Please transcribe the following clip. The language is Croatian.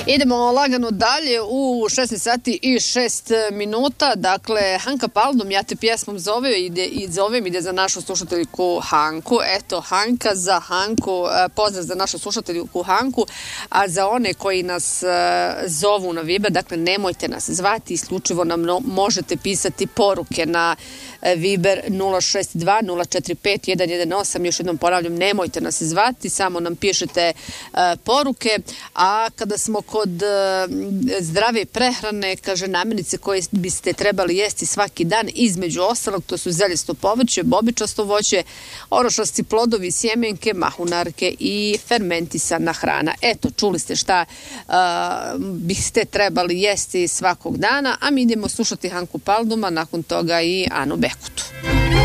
Idemo lagano dalje u 16 sati i 6 minuta. Dakle, Hanka Paldum, ja te pjesmom zovem, ide za našu slušateljku Hanku. Eto, Hanka za Hanku, pozdrav za našu slušateljku Hanku, a za one koji nas zovu na Viber, dakle, nemojte nas zvati, isključivo nam možete pisati poruke na Viber 062 045 118. Još jednom ponavljam, nemojte nas zvati, samo nam pišete poruke. A kada smo kod zdrave prehrane, kaže, namirnice koje biste trebali jesti svaki dan, između ostalog, to su zeljesto povrće, bobičasto voće, orošasti plodovi, sjemenke, mahunarke i fermentisana hrana. Eto, čuli ste šta biste trebali jesti svakog dana, a mi idemo slušati Hanku Palduma, nakon toga i Anu Bekutu.